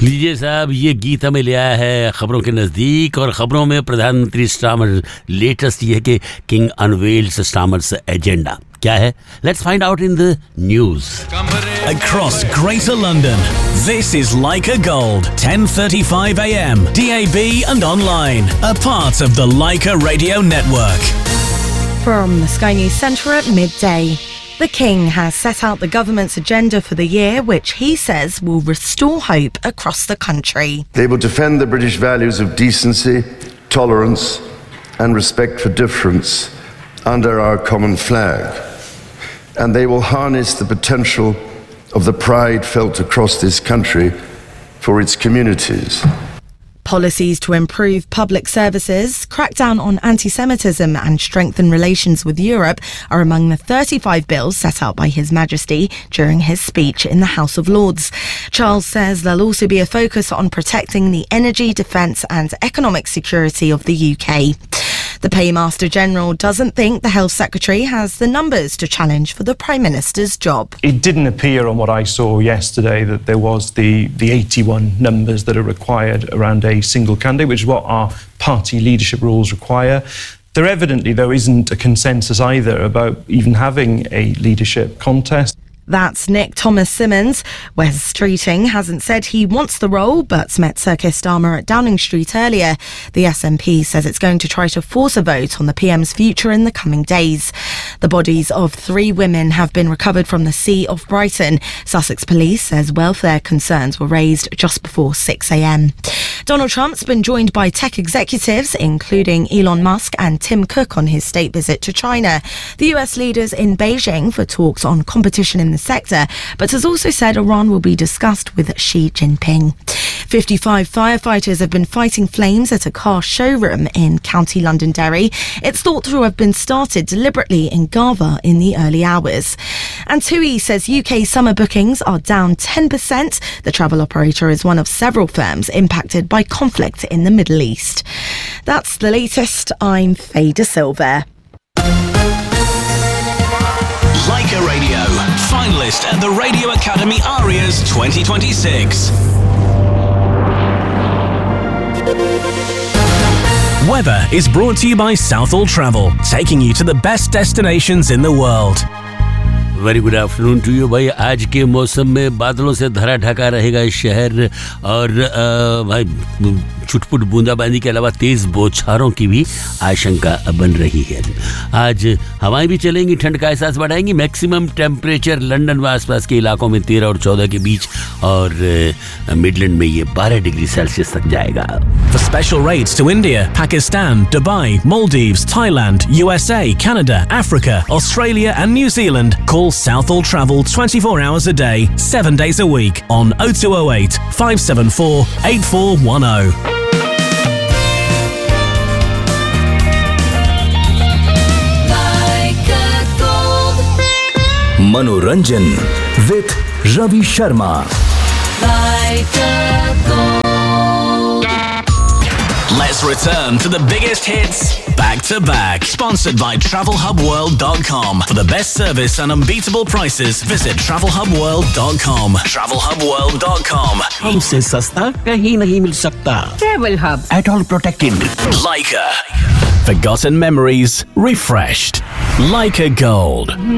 लीजिए साहब, ये गीत हमें ले आया है खबरों के नजदीक, और खबरों में प्रधानमंत्री स्टामर लेटेस्ट ये है कि किंग अनवेल्स स्टामर्स एजेंडा क्या है. Let's find out in the news. Across Greater London, this is Leica Gold, 10:35 a.m. DAB and online, a part of the Leica Radio Network. From the Sky News Centre at midday. The King has set out the government's agenda for the year, which he says will restore hope across the country. They will defend the British values of decency, tolerance and respect for difference under our common flag. And they will harness the potential of the pride felt across this country for its communities. Policies to improve public services, crack down on anti-Semitism and strengthen relations with Europe are among the 35 bills set out by His Majesty during his speech in the House of Lords. Charles says there'll also be a focus on protecting the energy, defence and economic security of the UK. The Paymaster General doesn't think the Health Secretary has the numbers to challenge for the Prime Minister's job. It didn't appear on what I saw yesterday that there was the 81 numbers that are required around a single candidate, which is what our party leadership rules require. There evidently, though, isn't a consensus either about even having a leadership contest. That's Nick Thomas Simmons. Wes Streeting hasn't said he wants the role, but met Sir Keir Starmer at Downing Street earlier. The SNP says it's going to try to force a vote on the PM's future in the coming days. The bodies of 3 women have been recovered from the Sea of Brighton. Sussex Police says welfare concerns were raised just before 6 a.m. Donald Trump's been joined by tech executives, including Elon Musk and Tim Cook, on his state visit to China. The US leaders in Beijing for talks on competition in the sector, but has also said Iran will be discussed with Xi Jinping. 55 firefighters have been fighting flames at a car showroom in County Londonderry. It's thought to have been started deliberately in Garva in the early hours. And TUI says UK summer bookings are down 10%. The travel operator is one of several firms impacted by conflict in the Middle East. That's the latest. I'm Faye De Silva. Leica Radio, finalist at the Radio Academy Arias 2026. Weather is brought to you by Southall Travel, taking you to the best destinations in the world. Very good afternoon to you भाई. आज के मौसम में बादलों से भरा ढका रहेगा इस शहर, और भाई छुटपुट बूंदाबांदी के अलावा तेज बौछारों की भी आशंका बन रही है. आज हवाएं भी चलेंगी, ठंड का एहसास बढ़ाएंगी. मैक्सिमम टेम्परेचर लंदन व आसपास के इलाकों में 13 और 14 के बीच, और मिडलैंड में ये 12 डिग्री सेल्सियस तक जाएगा. For special rates to India, Pakistan, Dubai, Maldives, Thailand, USA, Canada, Africa, Australia and New Zealand, call Southall Travel 24 hours a day, 7 days a week on 0208 574 8410. Manoranjan with Ravi Sharma. Let's return to the biggest hits back to back. Sponsored by TravelHubWorld.com. For the best service and unbeatable prices, visit TravelHubWorld.com. TravelHubWorld.com. हमसे सस्ता कहीं नहीं मिल सकता. Travel Hub. At all protected. Leica. Forgotten memories refreshed. Leica Gold.